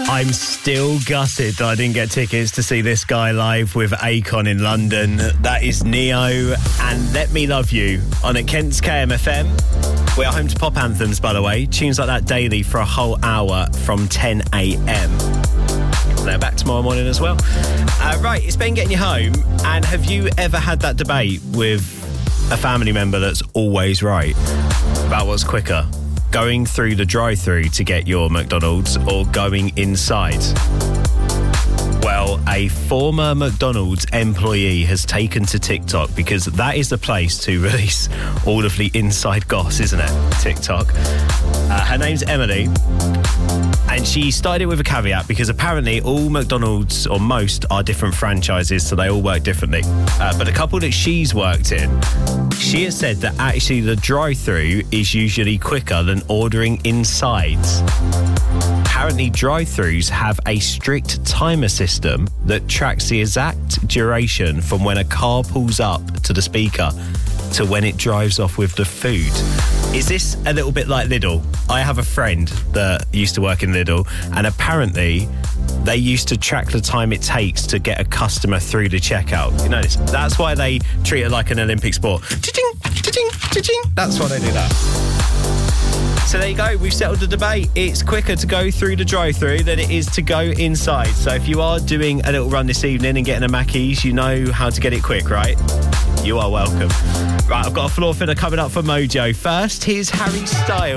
I'm still gutted that I didn't get tickets to see this guy live with Akon in London. That is Neo and Let Me Love You on at Kent's KMFM. We are home to pop anthems, by the way. Tunes like that daily for a whole hour from 10 a.m. They're back tomorrow morning as well. Right, it's Ben getting you home. And have you ever had that debate with a family member that's always right about what's quicker? Going through the drive-thru to get your McDonald's or going inside? Well, a former McDonald's employee has taken to TikTok because that is the place to release all of the inside goss, isn't it? TikTok. Her name's Emily, and she started it with a caveat because apparently all McDonald's, or most, are different franchises, so they all work differently. But a couple that she's worked in, she has said that actually the drive-thru is usually quicker than ordering inside. Apparently drive-thrus have a strict timer system that tracks the exact duration from when a car pulls up to the speaker to when it drives off with the food. Is this a little bit like Lidl? I have a friend that used to work in Lidl, and apparently they used to track the time it takes to get a customer through the checkout. You notice? That's why they treat it like an Olympic sport. Cha-ching, cha-ching, cha-ching. That's why they do that. So there you go, we've settled the debate. It's quicker to go through the drive-thru than it is to go inside. So if you are doing a little run this evening and getting a Mackey's, you know how to get it quick, right? You are welcome. Right, I've got a floor filler coming up for Mojo. First, here's Harry Styles.